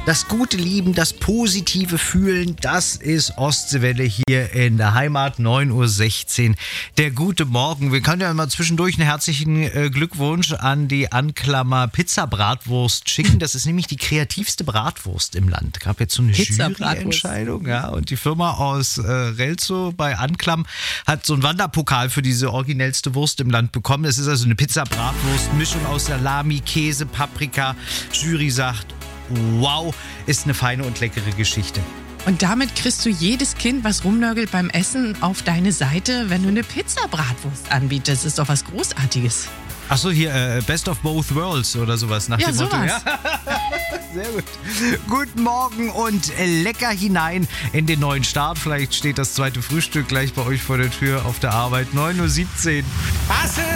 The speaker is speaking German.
Das Gute lieben, das Positive fühlen, das ist Ostseewelle hier in der Heimat, 9.16 Uhr. Der gute Morgen. Wir können ja mal zwischendurch einen herzlichen Glückwunsch an die Anklammer Pizza-Bratwurst schicken. Das ist nämlich die kreativste Bratwurst im Land. Gab jetzt so eine Juryentscheidung, ja. Und die Firma aus Relzow bei Anklam hat so einen Wanderpokal für diese originellste Wurst im Land bekommen. Es ist also eine Pizza-Bratwurst, Mischung aus Salami, Käse, Paprika. Jury sagt, wow, ist eine feine und leckere Geschichte. Und damit kriegst du jedes Kind, was rumnörgelt beim Essen, auf deine Seite, wenn du eine Pizza-Bratwurst anbietest. Das ist doch was Großartiges. Achso, hier Best of Both Worlds oder sowas nach dem Motto. Sowas. Ja, sehr gut. Guten Morgen und lecker hinein in den neuen Start. Vielleicht steht das zweite Frühstück gleich bei euch vor der Tür auf der Arbeit. 9.17 Uhr.